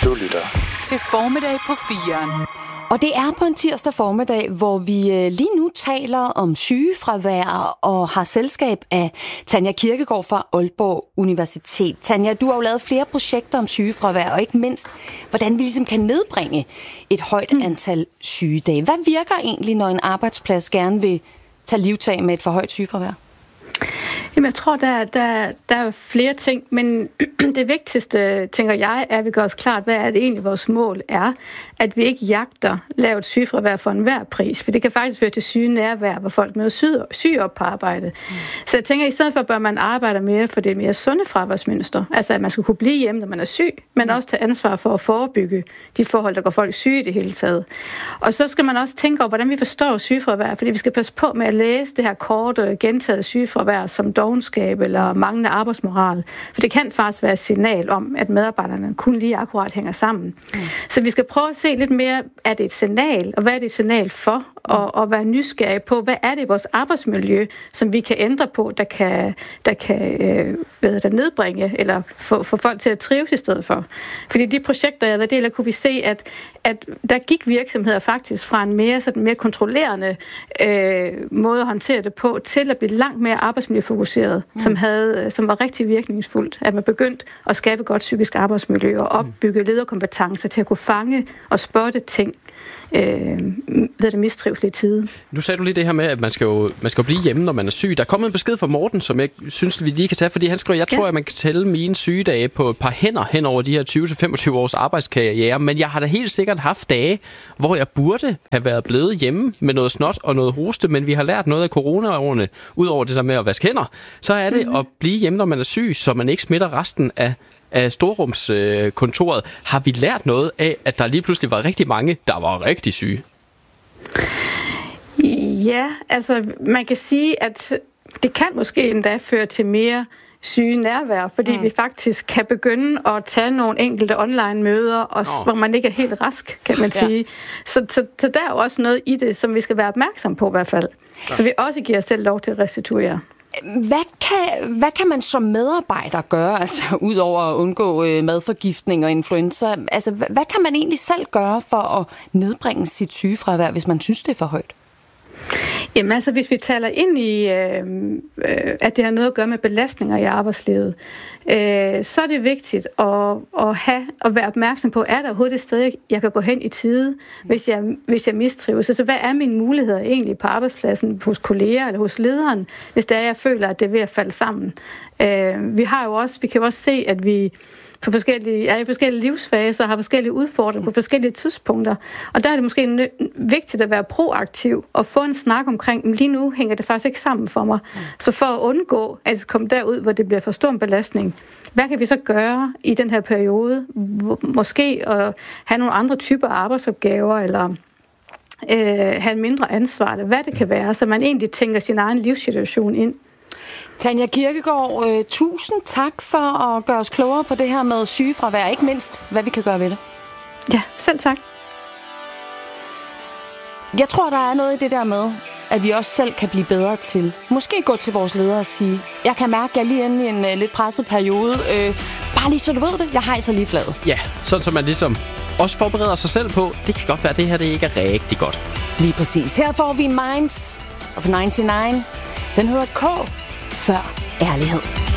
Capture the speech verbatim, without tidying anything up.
Du lytter til Formiddag på firen. Og det er på en tirsdag formiddag, hvor vi lige nu taler om sygefravær og har selskab af Tanja Kirkegaard fra Aalborg Universitet. Tanja, du har jo lavet flere projekter om sygefravær, og ikke mindst, hvordan vi ligesom kan nedbringe et højt antal sygedage. Hvad virker egentlig, når en arbejdsplads gerne vil tage livtag med et for højt sygefravær? Jamen, jeg tror, der, der, der er flere ting, men det vigtigste, tænker jeg, er, at vi gør os klart, hvad er det egentlig, vores mål er, at vi ikke jagter lavt sygefravær for enhver pris, for det kan faktisk føre til syge nærvær, hvor folk møder syge op på arbejdet. Mm. Så jeg tænker, at i stedet for bør man arbejde mere for det mere sunde fraværsmønster, altså at man skal kunne blive hjemme, når man er syg, men også tage ansvar for at forebygge de forhold, der går folk syge i det hele taget. Og så skal man også tænke over, hvordan vi forstår sygefravær, fordi vi skal passe på med at læse det her korte, gentaget sygefravær som dovenskab eller manglende arbejdsmoral, for det kan faktisk være et signal om, at medarbejderne kun lige akkurat hænger sammen. Mm. Så vi skal prøve at se lidt mere, er det et signal, og hvad er det et signal for, og, og være nysgerrige på, hvad er det i vores arbejdsmiljø, som vi kan ændre på, der kan, der kan øh, hvad der nedbringe, eller få, få folk til at trives i stedet for. Fordi de projekter, jeg var del af, kunne vi se, at, at der gik virksomheder faktisk fra en mere, sådan mere kontrollerende øh, måde at håndtere det på, til at blive langt mere arbejdsmiljøfokuseret, mm. som, havde, som var rigtig virkningsfuldt. At man begyndte at skabe godt psykisk arbejdsmiljø og opbygge lederkompetencer til at kunne fange og spotte ting, øh, ved det mistrivsel i tide. Nu sagde du lige det her med, at man skal, jo, man skal jo blive hjemme, når man er syg. Der er kommet en besked fra Morten, som jeg synes, vi lige kan tage, fordi han skriver, jeg tror, ja. at man kan tælle mine sygedage på et par hænder hen over de her tyve til femogtyve års arbejdskarriere, men jeg har da helt sikkert haft dage, hvor jeg burde have været blevet hjemme med noget snot og noget hoste, men vi har lært noget af coronaårene, ud over det der med at vaske hænder, så er det mm-hmm. at blive hjemme, når man er syg, så man ikke smitter resten af af storrumskontoret. Har vi lært noget af, at der lige pludselig var rigtig mange, der var rigtig syge? Ja, altså man kan sige, at det kan måske endda føre til mere syge nærvær, fordi mm. vi faktisk kan begynde at tage nogle enkelte online-møder, og, oh. hvor man ikke er helt rask, kan man sige. Ja. Så, så, så der er jo også noget i det, som vi skal være opmærksom på i hvert fald. Ja. Så vi også giver os selv lov til at restituere. Hvad kan, hvad kan man som medarbejder gøre, altså ud over at undgå øh, madforgiftning og influenza? Altså, hvad, hvad kan man egentlig selv gøre for at nedbringe sit sygefravær, hvis man synes, det er for højt? Jamen altså, hvis vi taler ind i, øh, øh, at det har noget at gøre med belastninger i arbejdslivet, øh, så er det vigtigt at, at, have, at være opmærksom på, er der overhovedet et sted, jeg kan gå hen i tide, hvis jeg, hvis jeg mistrives? Altså, hvad er mine muligheder egentlig på arbejdspladsen, hos kolleger eller hos lederen, hvis det er, jeg føler, at det er ved at falde sammen? Øh, vi har jo også, vi kan jo også se, at vi på forskellige, er i forskellige livsfaser, har forskellige udfordringer på forskellige tidspunkter. Og der er det måske nø- vigtigt at være proaktiv og få en snak omkring, lige nu hænger det faktisk ikke sammen for mig. Så for at undgå at komme derud, hvor det bliver for stor en belastning, hvad kan vi så gøre i den her periode? Måske at have nogle andre typer arbejdsopgaver, eller øh, have en mindre ansvar, eller hvad det kan være, så man egentlig tænker sin egen livssituation ind. Tanja Kirkegaard, øh, tusind tak for at gøre os klogere på det her med sygefravær, ikke mindst hvad vi kan gøre ved det. Ja, selv tak. Jeg tror, der er noget i det der med, at vi også selv kan blive bedre til. Måske gå til vores ledere og sige, jeg kan mærke, at jeg er lige inde i en uh, lidt presset periode. Øh, bare lige så du ved det, jeg hejser lige fladet. Ja, sådan så man ligesom også forbereder sig selv på, det kan godt være, at det her det ikke er rigtig godt. Lige præcis. Her får vi Minds of nioghalvfems. Den hedder K før ærlighed.